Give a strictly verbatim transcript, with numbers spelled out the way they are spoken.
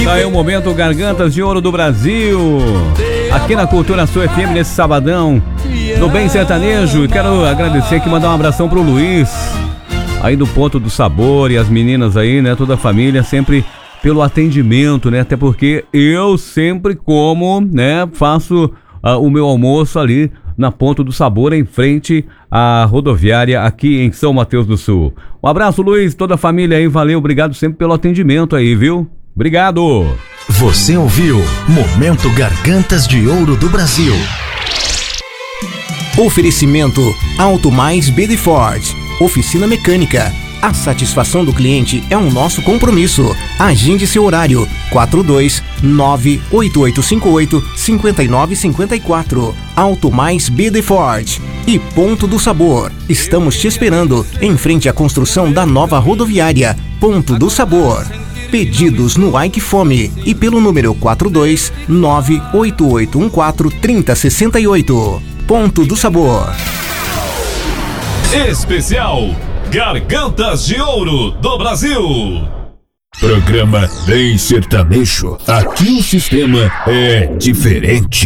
Tá aí o momento Gargantas de Ouro do Brasil, aqui na Cultura Sul F M, nesse sabadão do Bem Sertanejo. E quero agradecer aqui, mandar um abração pro Luiz, aí do Ponto do Sabor, e as meninas aí, né, toda a família, sempre pelo atendimento, né, até porque eu sempre como, né, faço uh, o meu almoço ali na Ponto do Sabor, em frente à rodoviária aqui em São Mateus do Sul. Um abraço, Luiz, toda a família aí, valeu, obrigado sempre pelo atendimento aí, viu? Obrigado! Você ouviu Momento Gargantas de Ouro do Brasil. Oferecimento Auto Mais Bedford, oficina mecânica. A satisfação do cliente é um nosso compromisso. Agende seu horário quatro dois nove oito oito cinco oito cinco nove cinco quatro. Auto Mais Bedford e Ponto do Sabor. Estamos te esperando em frente à construção da nova rodoviária Ponto do Sabor. Pedidos no Ike Fome e pelo número quatro dois nove oito oito um quatro três zero seis oito. Ponto do Sabor. Especial Gargantas de Ouro do Brasil. Programa Bem Sertanejo. Aqui o sistema é diferente.